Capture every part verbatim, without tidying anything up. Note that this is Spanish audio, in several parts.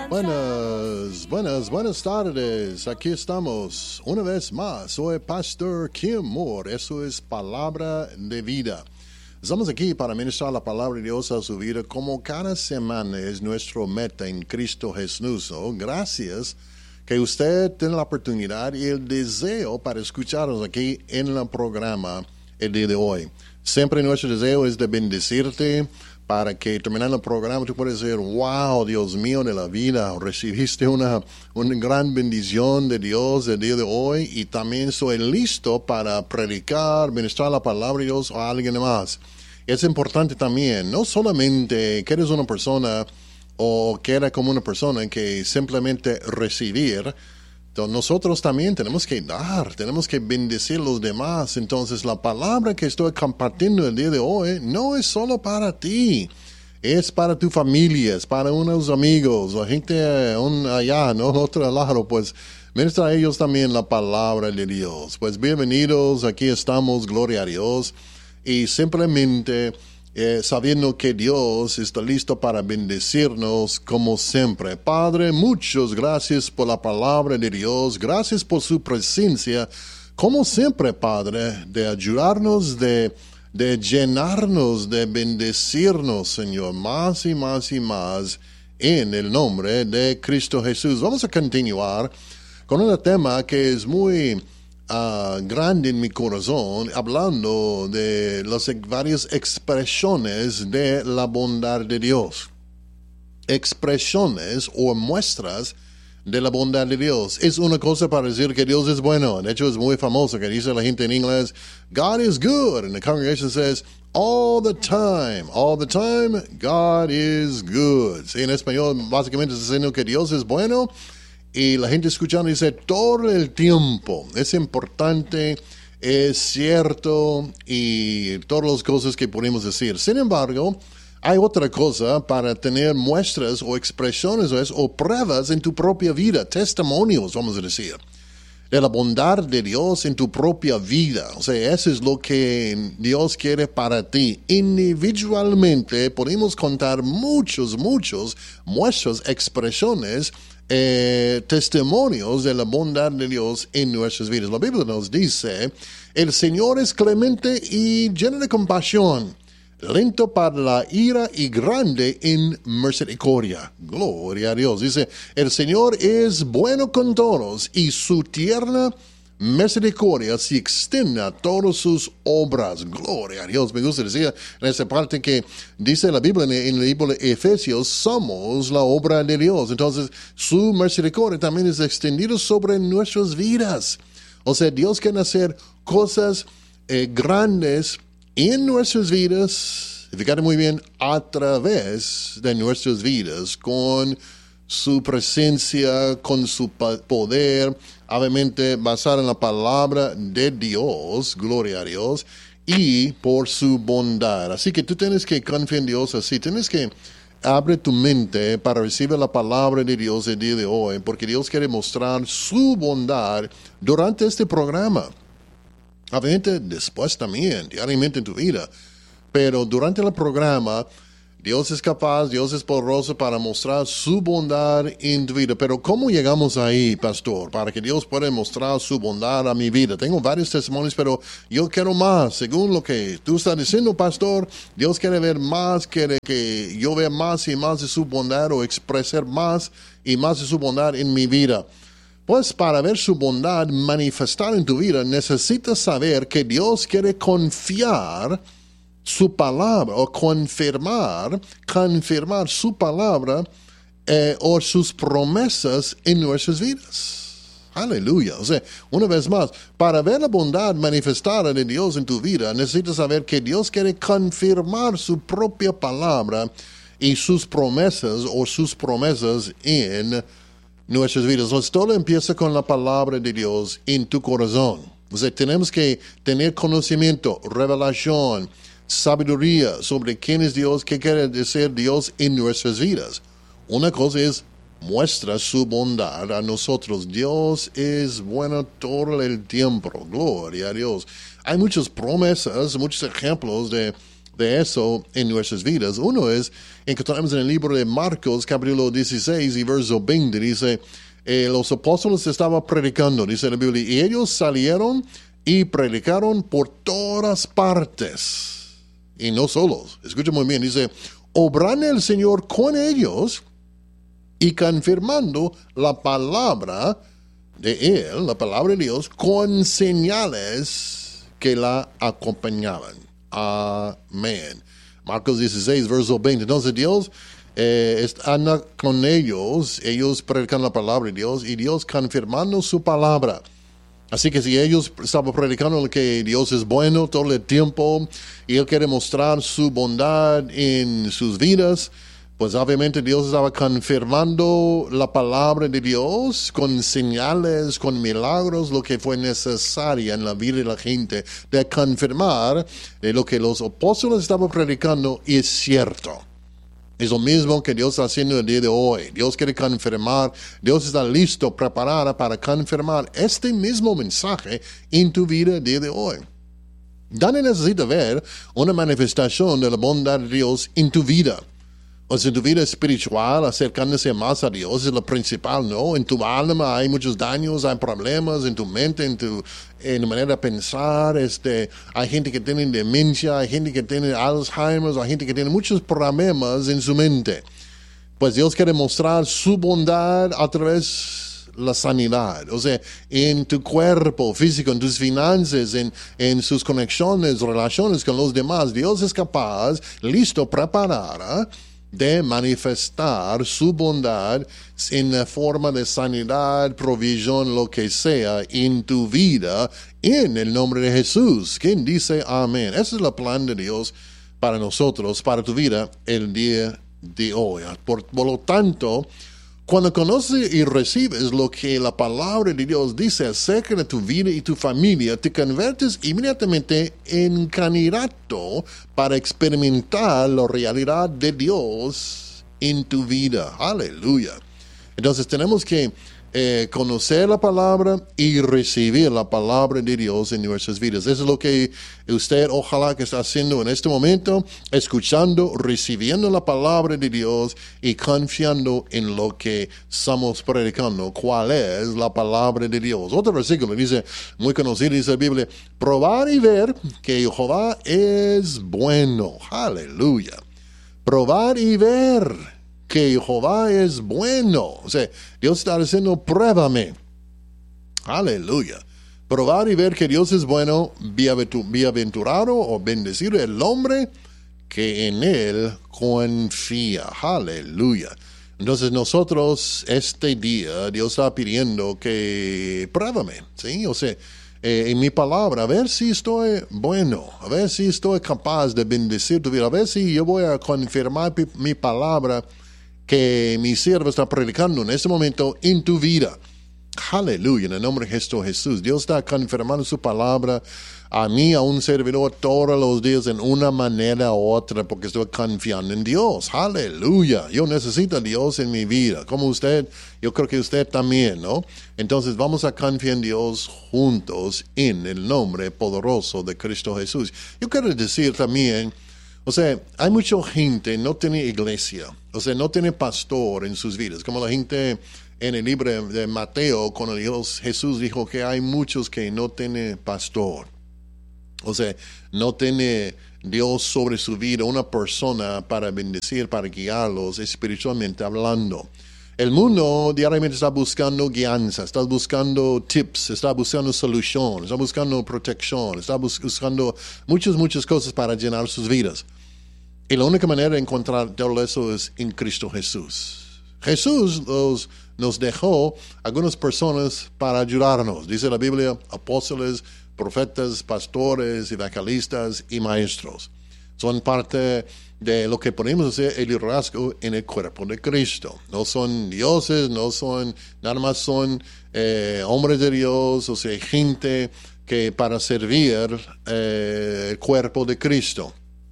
Buenas, buenas, buenas tardes. Aquí estamos una vez más. Soy Pastor Kim Moore. Eso es Palabra de Vida. Estamos aquí para ministrar la palabra de Dios a su vida como cada semana es nuestro meta en Cristo Jesús. ¿No? Gracias que usted tiene la oportunidad y el deseo para escucharnos aquí en el programa el día de hoy. Siempre nuestro deseo es de bendecirte para que terminando el programa tú puedas decir, wow, Dios mío de la vida, recibiste una, una gran bendición de Dios el día de hoy y también soy listo para predicar, ministrar la palabra de Dios a alguien más. Es importante también, no solamente que eres una persona o que eres como una persona que simplemente recibir. Entonces nosotros también tenemos que dar, tenemos que bendecir a los demás. Entonces la palabra que estoy compartiendo el día de hoy no es solo para ti, es para tu familia, es para unos amigos, la gente un, allá, ¿no? Otro lado, pues ministra a ellos también la palabra de Dios. Pues bienvenidos, aquí estamos, gloria a Dios, y simplemente Eh, sabiendo que Dios está listo para bendecirnos como siempre. Padre, muchas gracias por la palabra de Dios, gracias por su presencia, como siempre, Padre, de ayudarnos, de, de llenarnos, de bendecirnos, Señor, más y más y más, en el nombre de Cristo Jesús. Vamos a continuar con un tema que es muy Uh, grande en mi corazón, hablando de las varias expresiones de la bondad de Dios. Expresiones o muestras de la bondad de Dios. Es una cosa para decir que Dios es bueno. De hecho, es muy famoso que dice la gente en inglés, God is good. And the congregation says, all the time. All the time, God is good. Sí, en español, básicamente está diciendo que Dios es bueno. Y la gente escuchando dice todo el tiempo. Es importante, es cierto y todas las cosas que podemos decir. Sin embargo, hay otra cosa para tener muestras o expresiones o pruebas en tu propia vida, testimonios, vamos a decir, de la bondad de Dios en tu propia vida. O sea, eso es lo que Dios quiere para ti. Individualmente podemos contar muchos, muchos muestras, expresiones, Eh, testimonios de la bondad de Dios en nuestras vidas. La Biblia nos dice, el Señor es clemente y lleno de compasión, lento para la ira y grande en misericordia. Gloria a Dios. Dice, el Señor es bueno con todos y su tierna misericordia se extiende a todas sus obras. Gloria a Dios. Me gusta decir en esa parte que dice la Biblia en el libro de Efesios, somos la obra de Dios. Entonces, su misericordia también es extendida sobre nuestras vidas. O sea, Dios quiere hacer cosas eh, grandes en nuestras vidas, fíjate muy bien, a través de nuestras vidas, con su presencia, con su poder, obviamente basada en la palabra de Dios, gloria a Dios, y por su bondad. Así que tú tienes que confiar en Dios así, tienes que abrir tu mente para recibir la palabra de Dios el día de hoy, porque Dios quiere mostrar su bondad durante este programa. Obviamente después también, diariamente en tu vida, pero durante el programa Dios es capaz, Dios es poderoso para mostrar su bondad en tu vida. Pero ¿cómo llegamos ahí, pastor? Para que Dios pueda mostrar su bondad a mi vida. Tengo varios testimonios, pero yo quiero más. Según lo que tú estás diciendo, pastor, Dios quiere ver más, quiere que yo vea más y más de su bondad o expresar más y más de su bondad en mi vida. Pues para ver su bondad manifestar en tu vida, necesitas saber que Dios quiere confiar su palabra o confirmar, confirmar su palabra eh, o sus promesas en nuestras vidas. Aleluya. O sea, una vez más, para ver la bondad manifestada de Dios en tu vida, necesitas saber que Dios quiere confirmar su propia palabra y sus promesas o sus promesas en nuestras vidas. Entonces, todo empieza con la palabra de Dios en tu corazón. O sea, tenemos que tener conocimiento, revelación, sabiduría sobre quién es Dios, qué quiere decir Dios en nuestras vidas. Una cosa es muestra su bondad a nosotros. Dios es bueno todo el tiempo. Gloria a Dios. Hay muchas promesas, muchos ejemplos de de eso en nuestras vidas. Uno es, encontramos en el libro de Marcos, capítulo dieciséis y verso veinte, dice, eh, los apóstoles estaban predicando, dice la Biblia, y ellos salieron y predicaron por todas partes. Y no solos, escucha muy bien, dice, obrando el Señor con ellos y confirmando la palabra de Él, la palabra de Dios, con señales que la acompañaban. Amén. Marcos dieciséis, verso veinte. Entonces Dios eh, anda con ellos, ellos predican la palabra de Dios y Dios confirmando su palabra. Así que si ellos estaban predicando que Dios es bueno todo el tiempo y Él quiere mostrar su bondad en sus vidas, pues obviamente Dios estaba confirmando la palabra de Dios con señales, con milagros, lo que fue necesario en la vida de la gente, de confirmar de lo que los apóstoles estaban predicando es cierto. Es lo mismo que Dios está haciendo el día de hoy. Dios quiere confirmar, Dios está listo, preparado para confirmar este mismo mensaje en tu vida el día de hoy. Nadie necesita ver una manifestación de la bondad de Dios en tu vida. O sea, en tu vida espiritual, acercándose más a Dios es lo principal, ¿no? En tu alma hay muchos daños, hay problemas, en tu mente, en tu, en tu manera de pensar, este, hay gente que tiene demencia, hay gente que tiene Alzheimer, hay gente que tiene muchos problemas en su mente. Pues Dios quiere mostrar su bondad a través de la sanidad, o sea, en tu cuerpo físico, en tus finanzas, en, en sus conexiones, relaciones con los demás. Dios es capaz, listo, preparada, de manifestar su bondad en la forma de sanidad, provisión, lo que sea, en tu vida, en el nombre de Jesús. ¿Quién dice amén? Ese es el plan de Dios para nosotros, para tu vida, el día de hoy. Por, por lo tanto, cuando conoces y recibes lo que la palabra de Dios dice acerca de tu vida y tu familia, te conviertes inmediatamente en candidato para experimentar la realidad de Dios en tu vida. Aleluya. Entonces tenemos que eh, conocer la palabra y recibir la palabra de Dios en nuestras vidas. Eso es lo que usted ojalá que está haciendo en este momento, escuchando, recibiendo la palabra de Dios y confiando en lo que estamos predicando. ¿Cuál es la palabra de Dios? Otro versículo dice, muy conocido, dice la Biblia, probar y ver que Jehová es bueno. Aleluya. Probar y ver que Jehová es bueno. O sea, Dios está diciendo, pruébame. Aleluya. Probar y ver que Dios es bueno, bienaventurado o bendecido el hombre que en Él confía. Aleluya. Entonces nosotros, este día, Dios está pidiendo que pruébame, ¿sí? O sea, eh, en mi palabra, a ver si estoy bueno, a ver si estoy capaz de bendecir tu vida, a ver si yo voy a confirmar mi palabra que mi siervo está predicando en este momento en tu vida. Aleluya, en el nombre de Cristo Jesús. Dios está confirmando su palabra a mí, a un servidor, todos los días en una manera u otra, porque estoy confiando en Dios. Aleluya. Yo necesito a Dios en mi vida. Como usted, yo creo que usted también, ¿no? Entonces vamos a confiar en Dios juntos en el nombre poderoso de Cristo Jesús. Yo quiero decir también, o sea, hay mucha gente que no tiene iglesia, o sea, no tiene pastor en sus vidas, como la gente en el libro de Mateo, cuando Dios, Jesús dijo que hay muchos que no tienen pastor. O sea, no tiene Dios sobre su vida una persona para bendecir, para guiarlos espiritualmente hablando. El mundo diariamente está buscando guianza, está buscando tips, está buscando solución, está buscando protección, está buscando muchas, muchas cosas para llenar sus vidas. Y la única manera de encontrar todo eso es en Cristo Jesús. Jesús los, nos dejó algunas personas para ayudarnos. Dice la Biblia, apóstoles, profetas, pastores, evangelistas y maestros. Son parte de lo que podemos hacer el liderazgo en el cuerpo de Cristo. No son dioses, no son, nada más son eh, hombres de Dios, o sea, gente que para servir eh, el cuerpo de Cristo.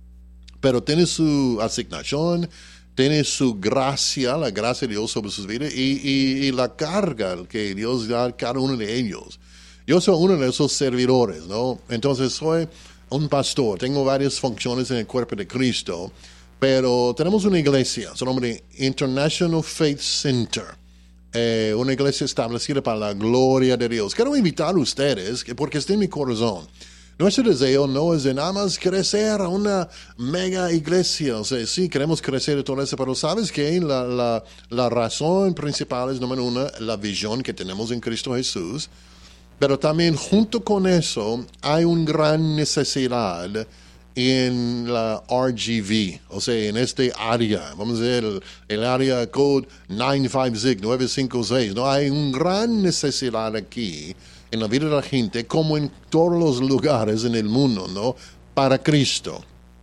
Pero tiene su asignación, tiene su gracia, la gracia de Dios sobre sus vidas y, y, y la carga que Dios da a cada uno de ellos. Yo soy uno de esos servidores, ¿no? Entonces soy un pastor, tengo varias funciones en el cuerpo de Cristo, pero tenemos una iglesia, su nombre International Faith Center, eh, una iglesia establecida para la gloria de Dios. Quiero invitar a ustedes, porque está en mi corazón. Nuestro deseo no es de nada más crecer a una mega iglesia. O sea, sí, queremos crecer y todo eso, pero ¿sabes qué? La, la, la razón principal es, número uno, la visión que tenemos en Cristo Jesús. Pero también junto con eso hay una gran necesidad en la R G V, o sea, en este área, vamos a decir, el, el área code nueve cinco seis. ¿No? Hay una gran necesidad aquí en la vida de la gente, como en todos los lugares en el mundo, ¿no? Para Cristo.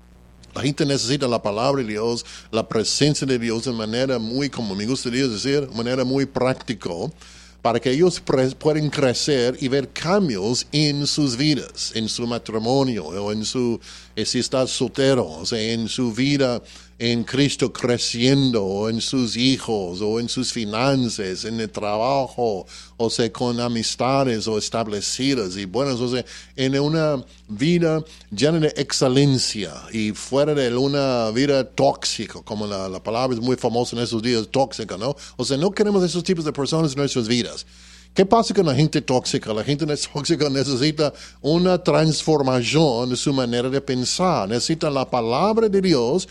La gente necesita la palabra de Dios, la presencia de Dios de manera muy, como me gustaría decir, de manera muy práctica, para que ellos pre- puedan crecer y ver cambios en sus vidas, en su matrimonio, o en su, eh, si está soltero, o sea, en su vida en Cristo creciendo, o en sus hijos, o en sus finanzas, en el trabajo, o sea, con amistades o establecidas y buenas, o sea, en una vida llena de excelencia y fuera de una vida tóxica, como la, la palabra es muy famosa en esos días, tóxica, ¿no? O sea, no queremos esos tipos de personas en nuestras vidas. ¿Qué pasa con la gente tóxica? La gente tóxica necesita una transformación de su manera de pensar. Necesita la palabra de Dios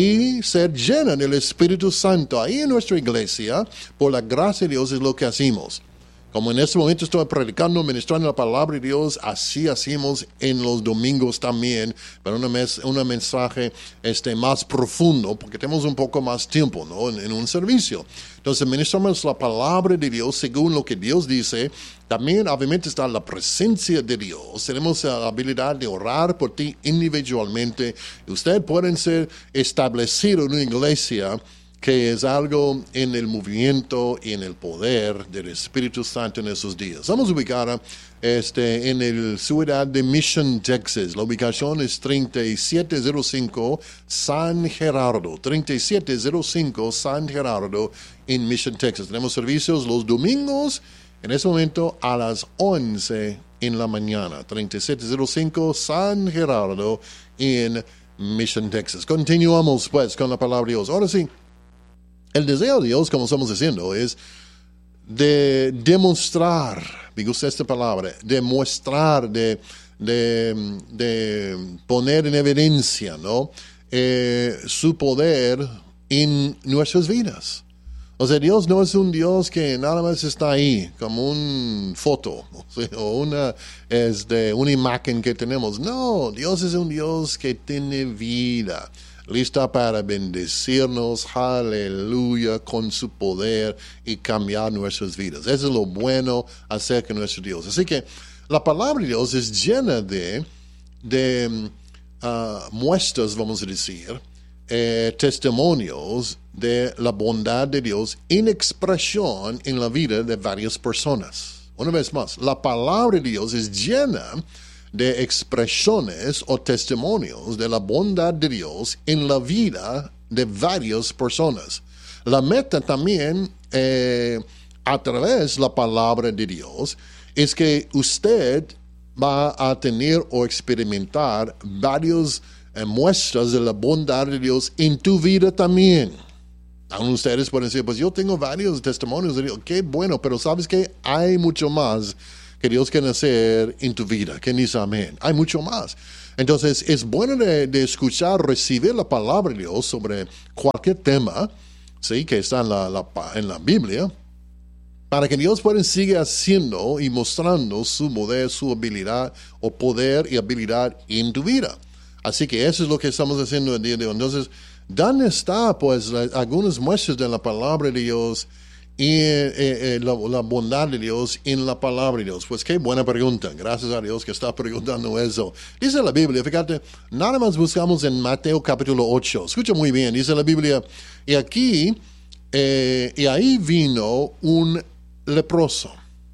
y ser llena del Espíritu Santo. Ahí en nuestra iglesia, por la gracia de Dios, es lo que hacemos. Como en este momento estoy predicando, ministrando la palabra de Dios, así hacemos en los domingos también, pero un mes, una mensaje este, más profundo, porque tenemos un poco más tiempo, ¿no? en, en un servicio. Entonces, ministramos la palabra de Dios según lo que Dios dice. También, obviamente, está la presencia de Dios. Tenemos la habilidad de orar por ti individualmente. Ustedes pueden ser establecidos en una iglesia que es algo en el movimiento y en el poder del Espíritu Santo en esos días. Vamos a ubicar este, en la ciudad de Mission, Texas. La ubicación es treinta y siete cero cinco San Gerardo. treinta y siete cero cinco San Gerardo en Mission, Texas. Tenemos servicios los domingos, en ese momento a las once en la mañana. treinta y siete cero cinco San Gerardo en Mission, Texas. Continuamos pues con la palabra de Dios. Ahora sí. El deseo de Dios, como estamos diciendo, es de demostrar, me gusta esta palabra, demostrar, de, de, de poner en evidencia, ¿no? Eh, su poder en nuestras vidas. O sea, Dios no es un Dios que nada más está ahí, como una foto, o, sea, o una, este, una imagen que tenemos. No, Dios es un Dios que tiene vida, lista para bendecirnos, aleluya, con su poder y cambiar nuestras vidas. Eso es lo bueno acerca de nuestro Dios. Así que la palabra de Dios es llena de, de uh, muestras, vamos a decir, eh, testimonios de la bondad de Dios en expresión en la vida de varias personas. Una vez más, la palabra de Dios es llena de expresiones o testimonios de la bondad de Dios en la vida de varias personas. La meta también, eh, a través de la palabra de Dios, es que usted va a tener o experimentar varias eh, muestras de la bondad de Dios en tu vida también. Aún ustedes pueden decir, pues yo tengo varios testimonios de Dios. Qué bueno, pero ¿sabes qué? Hay mucho más que Dios quiere hacer en tu vida. ¿Quién dice amén? Hay mucho más. Entonces, es bueno de, de escuchar, recibir la palabra de Dios sobre cualquier tema, ¿sí? Que está en la, la, en la Biblia, para que Dios pueda seguir haciendo y mostrando su poder, su habilidad, o poder y habilidad en tu vida. Así que eso es lo que estamos haciendo el día de hoy. Entonces, ¿dónde está, pues, la, algunas muestras de la palabra de Dios y eh, eh, la, la bondad de Dios en la palabra de Dios? Pues qué buena pregunta. Gracias a Dios que está preguntando eso. Dice la Biblia, fíjate, nada más buscamos en Mateo capítulo ocho. Escucha muy bien, dice la Biblia, y aquí, eh, y ahí vino un leproso,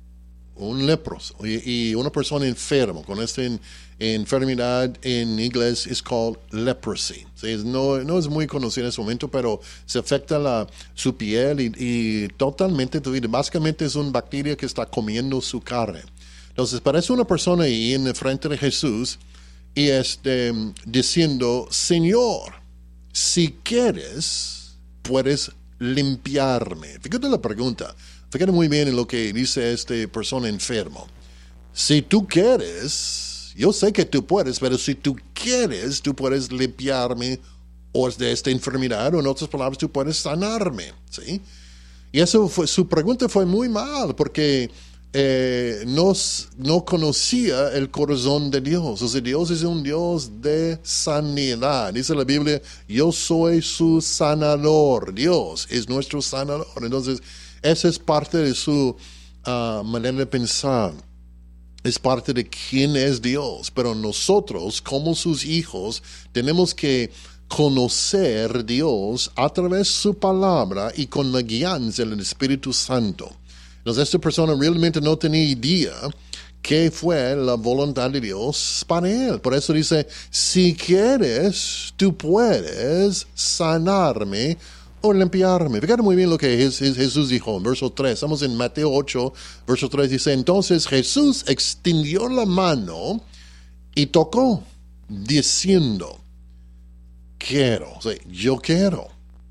un leproso, y, y una persona enferma, con esta en, enfermedad en inglés es called leprosy. ¿Sí? No, no es muy conocido en este momento, pero se afecta la, su piel y, y totalmente tu vida. Básicamente es una bacteria que está comiendo su carne. Entonces, parece una persona ahí en el frente de Jesús y este, diciendo, Señor, si quieres, puedes limpiarme. Fíjate la pregunta. Fíjate muy bien en lo que dice esta persona enfermo. Si tú quieres, yo sé que tú puedes, pero si tú quieres, tú puedes limpiarme o de esta enfermedad, o en otras palabras, tú puedes sanarme, ¿sí? Y eso fue, su pregunta fue muy mal, porque eh, no, no conocía el corazón de Dios. O sea, Dios es un Dios de sanidad. Dice la Biblia, yo soy su sanador. Dios es nuestro sanador. Entonces, esa es parte de su uh, manera de pensar. Es parte de quién es Dios. Pero nosotros, como sus hijos, tenemos que conocer a Dios a través de su palabra y con la guianza del Espíritu Santo. Entonces, esta persona realmente no tenía idea qué fue la voluntad de Dios para él. Por eso dice, si quieres, tú puedes sanarme o limpiarme. Fíjate muy bien lo que Jesús dijo en verso tres. Estamos en Mateo ocho, verso tres. Dice, entonces Jesús extendió la mano y tocó, diciendo, quiero, o sea, yo quiero,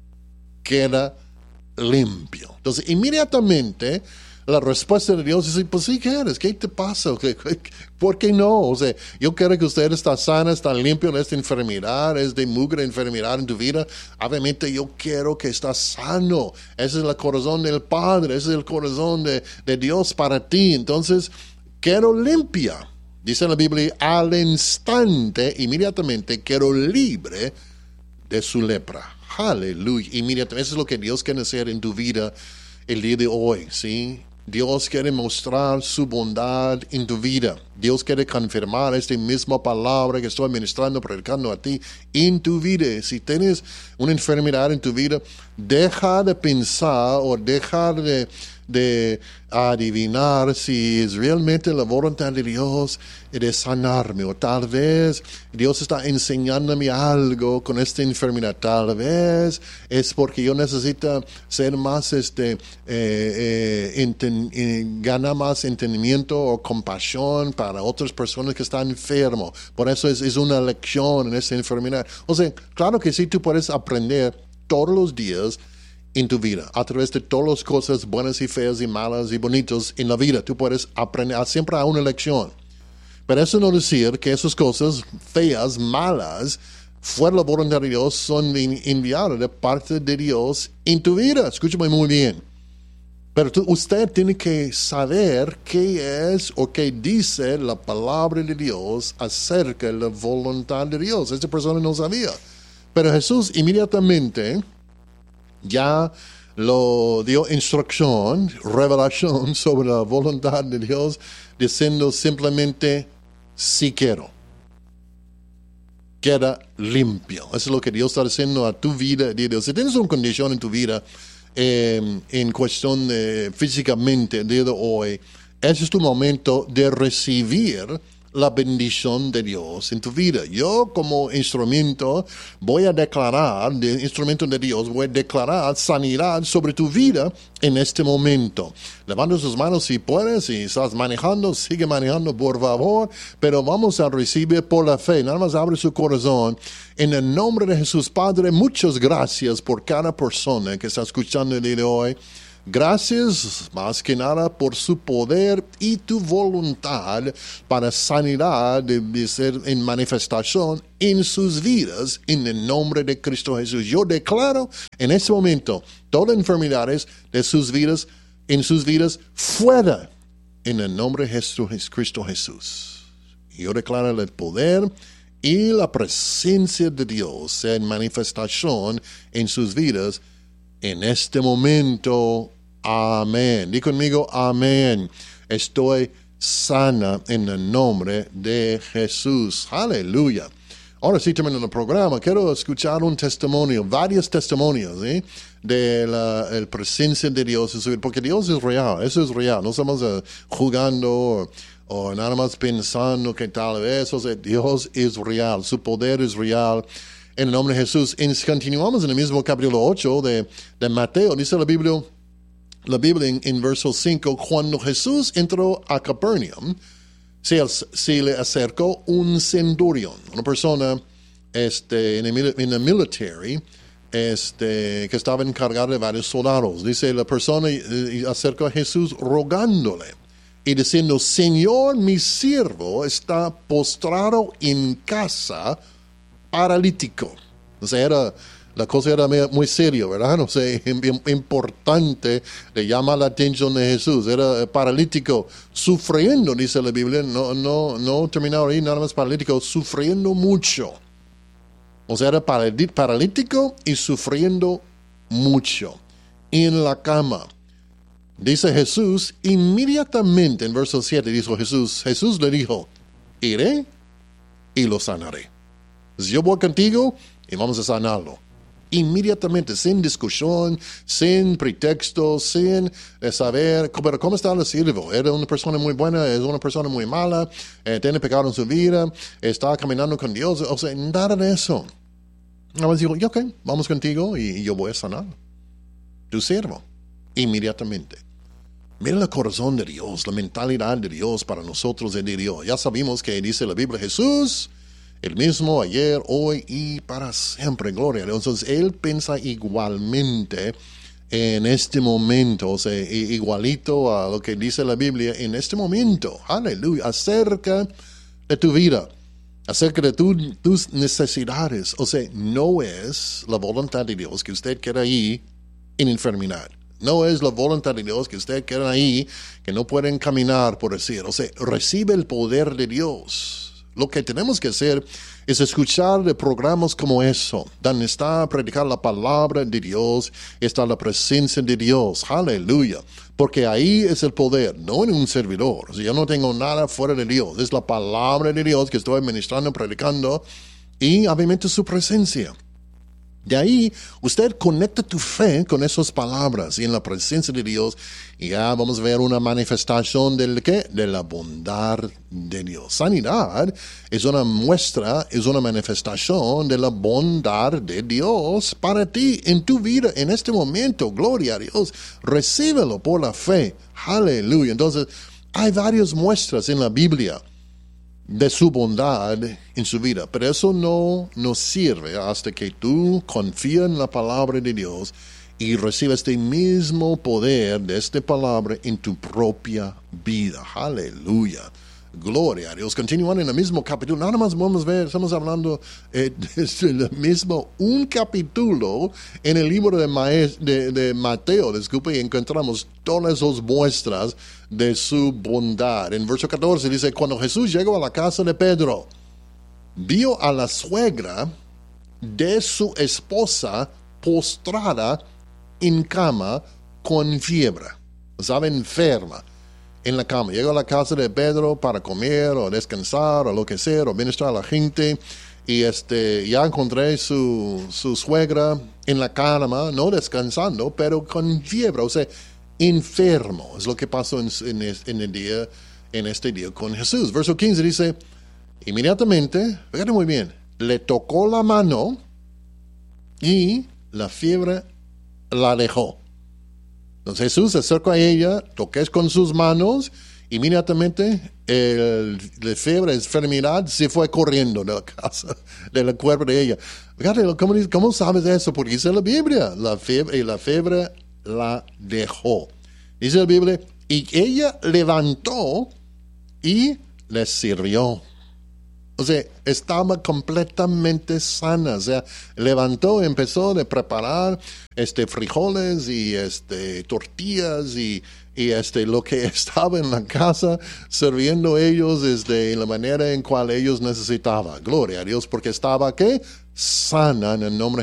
queda limpio. Entonces, inmediatamente, la respuesta de Dios dice, pues sí quieres, ¿qué te pasa? ¿Por qué no? O sea, yo quiero que usted está sana, está limpio de esta enfermedad, es de mugre enfermedad en tu vida. Obviamente yo quiero que estás sano. Ese es el corazón del Padre, ese es el corazón de, de Dios para ti. Entonces, quiero limpia. Dice la Biblia, al instante, inmediatamente, quiero libre de su lepra. Aleluya. Inmediatamente. Eso es lo que Dios quiere hacer en tu vida el día de hoy, ¿sí? Dios quiere mostrar su bondad en tu vida. Dios quiere confirmar esta misma palabra que estoy ministrando, predicando a ti en tu vida. Si tienes una enfermedad en tu vida, deja de pensar o deja de, de adivinar si es realmente la voluntad de Dios de sanarme, o tal vez Dios está enseñándome algo con esta enfermedad. Tal vez es porque yo necesito ser más, este, eh, eh, enten, eh, ganar más entendimiento o compasión para otras personas que están enfermos. Por eso es, es una lección en esta enfermedad. O sea, claro que sí, tú puedes aprender todos los días en tu vida, a través de todas las cosas buenas y feas y malas y bonitas en la vida. Tú puedes aprender, siempre hay una lección. Pero eso no decir que esas cosas feas, malas, fuera de la voluntad de Dios, son enviadas de parte de Dios en tu vida. Escúchame muy bien. Pero tú, usted tiene que saber qué es o qué dice la palabra de Dios acerca de la voluntad de Dios. Esta persona no sabía. Pero Jesús inmediatamente ya lo dio instrucción, revelación sobre la voluntad de Dios, diciendo simplemente, si quiero. Queda limpio. Eso es lo que Dios está diciendo a tu vida. Si tienes una condición en tu vida, eh, en cuestión de, físicamente, el día de hoy, ese es tu momento de recibir la bendición de Dios en tu vida. Yo, como instrumento, voy a declarar, de instrumento de Dios, voy a declarar sanidad sobre tu vida en este momento. Levanta sus manos si puedes, si estás manejando, sigue manejando, por favor, pero vamos a recibir por la fe. Nada más abre su corazón. En el nombre de Jesús, Padre, muchas gracias por cada persona que está escuchando el día de hoy. Gracias más que nada por su poder y tu voluntad para sanidad de, de ser en manifestación en sus vidas en el nombre de Cristo Jesús. Yo declaro en este momento todas las enfermedades de sus vidas, en sus vidas, fuera en el nombre de Jesús, Cristo Jesús. Yo declaro el poder y la presencia de Dios en manifestación en sus vidas en este momento. Amén. Di conmigo, amén. Estoy sana en el nombre de Jesús. Aleluya. Ahora sí, terminando el programa, quiero escuchar un testimonio, varios testimonios, ¿eh? de la el presencia de Dios, porque Dios es real, eso es real. No estamos uh, jugando o, o nada más pensando que tal vez, o sea, Dios es real, su poder es real. En el nombre de Jesús. Y continuamos en el mismo capítulo ocho de, de Mateo. Dice la Biblia, la Biblia en, en verso cinco, cuando Jesús entró a Capernaum, se, se le acercó un centurión, una persona este, en, el, en el military, este, que estaba encargado de varios soldados. Dice, la persona eh, acercó a Jesús rogándole y diciendo, Señor, mi siervo está postrado en casa, paralítico. O sea, era, la cosa era muy seria, ¿verdad? O sea, importante, le llama la atención de Jesús. Era paralítico, sufriendo, dice la Biblia, no, no, no terminado ahí, nada más paralítico, sufriendo mucho. O sea, era paralítico y sufriendo mucho en la cama. Dice Jesús, inmediatamente en verso siete, dijo Jesús, Jesús le dijo, iré y lo sanaré. Yo voy contigo y vamos a sanarlo. Inmediatamente, sin discusión, sin pretexto, sin eh, saber, pero ¿cómo está el siervo? ¿Era una persona muy buena? ¿Es una persona muy mala? Eh, ¿Tiene pecado en su vida? ¿Está caminando con Dios? O sea, nada de eso. Nada más dijo, ok, vamos contigo y, y yo voy a sanar tu siervo. Inmediatamente. Mira el corazón de Dios, la mentalidad de Dios para nosotros es de Dios. Ya sabemos que dice la Biblia, Jesús, el mismo ayer, hoy y para siempre. Gloria a Dios. Entonces, Él piensa igualmente en este momento, o sea, igualito a lo que dice la Biblia en este momento. Aleluya. Acerca de tu vida, acerca de tu, tus necesidades. O sea, no es la voluntad de Dios que usted quede ahí en enfermedad. No es la voluntad de Dios que usted quede ahí, que no pueden caminar, por decir. O sea, recibe el poder de Dios. Lo que tenemos que hacer es escuchar de programas como eso, donde está predicar la palabra de Dios, está la presencia de Dios. Aleluya. Porque ahí es el poder, no en un servidor. O sea, yo no tengo nada fuera de Dios. Es la palabra de Dios que estoy ministrando, predicando, y obviamente su presencia. De ahí, usted conecta tu fe con esas palabras y en la presencia de Dios, y ya vamos a ver una manifestación del ¿qué? De la bondad de Dios. Sanidad es una muestra, es una manifestación de la bondad de Dios para ti en tu vida en este momento. Gloria a Dios. Recíbelo por la fe. Aleluya. Entonces, hay varias muestras en la Biblia de su bondad en su vida, pero eso no nos sirve hasta que tú confías en la palabra de Dios y recibes este mismo poder de esta palabra en tu propia vida. Aleluya. Gloria a Dios. Continuando en el mismo capítulo, nada más vamos a ver, estamos hablando eh, del mismo, un capítulo en el libro de, Maes, de, de Mateo, disculpe, y encontramos todas esas muestras de su bondad. En verso catorce dice, cuando Jesús llegó a la casa de Pedro, vio a la suegra de su esposa postrada en cama con fiebre, estaba enferma. En la cama. Llegó a la casa de Pedro para comer o descansar o lo que sea, o ministrar a la gente. Y este, ya encontré su, su suegra en la cama, no descansando, pero con fiebre, o sea, enfermo. Es lo que pasó en, en, en, el día, en este día con Jesús. Verso quince dice, inmediatamente, fíjate muy bien, le tocó la mano y la fiebre la dejó. Entonces Jesús se acercó a ella, toqué con sus manos, inmediatamente el, la fiebre, la enfermedad se fue corriendo de la casa, del cuerpo de ella. Fíjate, ¿cómo, ¿cómo sabes eso? Porque dice la Biblia, la fiebre, y la fiebre la dejó. Dice la Biblia, y ella levantó y le sirvió. O sea, estaba completamente sana. O sea, levantó, empezó a preparar este, frijoles y este, tortillas y, y este, lo que estaba en la casa, sirviendo ellos desde la manera en cual ellos necesitaban. Gloria a Dios, porque estaba, ¿qué? Sana en el nombre